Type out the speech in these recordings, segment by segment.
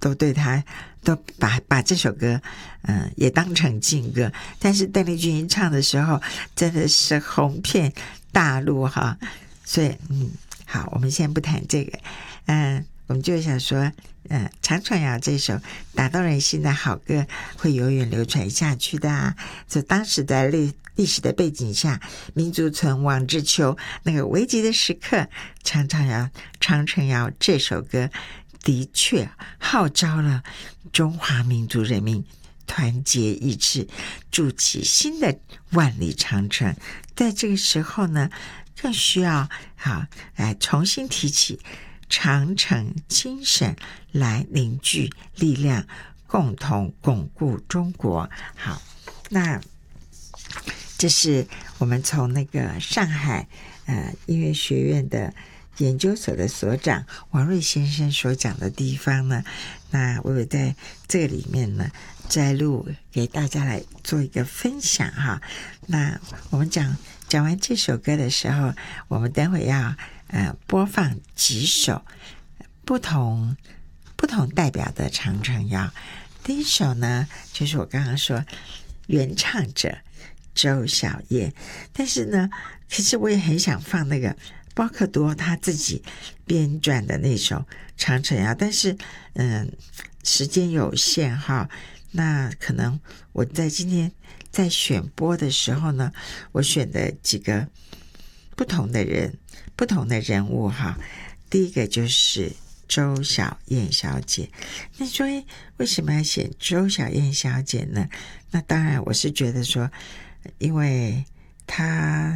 都对他都把这首歌也当成劲歌，但是邓丽君一唱的时候真的是红遍大陆哈。所以好，我们先不谈这个，我们就想说长城谣这首打动人心的好歌会永远流传下去的啊。所以当时在历史的背景下，民族存亡之秋那个危急的时刻，长城谣这首歌的确号召了中华民族人民团结一致，筑起新的万里长城。在这个时候呢，更需要来重新提起长城精神，来凝聚力量，共同巩固中国。好，那这是我们从那个上海音乐学院的研究所的所长王瑞先生所讲的地方呢，那我有在这个里面呢摘录给大家来做一个分享哈。那我们讲完这首歌的时候，我们等会要播放几首不同代表的长城谣。第一首呢，就是我刚刚说原唱者周小燕，但是呢，其实我也很想放那个包克多他自己编撰的那首长城谣，但是时间有限哈，那可能我在今天在选播的时候呢，我选的几个不同的人物哈。第一个就是周小燕小姐。那说为什么要选周小燕小姐呢？那当然我是觉得说，因为她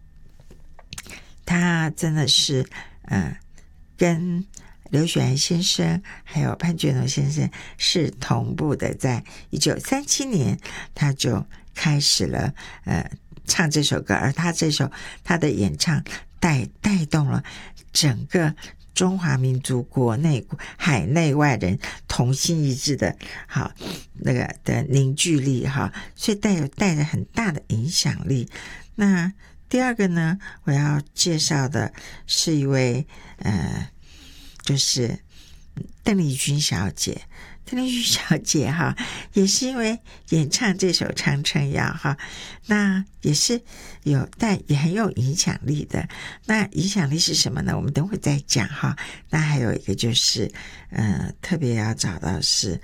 真的是跟刘雪兰先生还有潘觉农先生是同步的，在1937年他就开始了唱这首歌，而他的演唱带动了整个中华民族国内海内外人同心一致的那个的凝聚力哈，所以带着很大的影响力。那第二个呢，我要介绍的是一位就是邓丽君小姐。邓丽君小姐哈，也是因为演唱这首长城谣哈，那也是也很有影响力的。那影响力是什么呢？我们等会再讲哈。那还有一个就是特别要找到是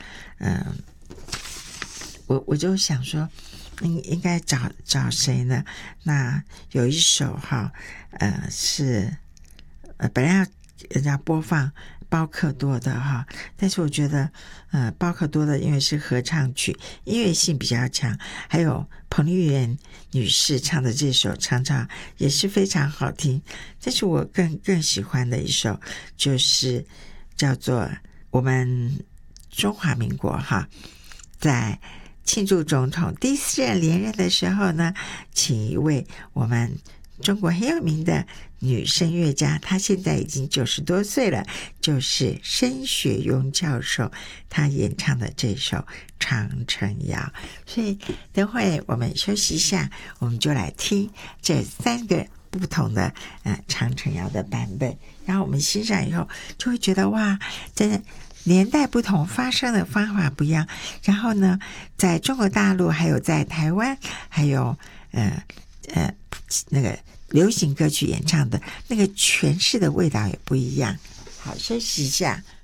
我就想说应该找谁呢？那有一首哈是本来要播放包克多的哈，但是我觉得包克多的因为是合唱曲，音乐性比较强，还有彭丽媛女士唱的这首长城也是非常好听。但是我更喜欢的一首就是叫做我们中华民国哈，在庆祝总统第4任连任的时候呢，请一位我们中国很有名的女声乐家，她现在已经90多岁了，就是申雪庸教授，她演唱的这首长城谣。所以等会我们休息一下，我们就来听这3个不同的长城谣的版本，然后我们欣赏以后就会觉得哇，真的年代不同，发声的方法不一样。然后呢，在中国大陆还有在台湾还有那个流行歌曲演唱的那个诠释的味道也不一样。好，休息一下。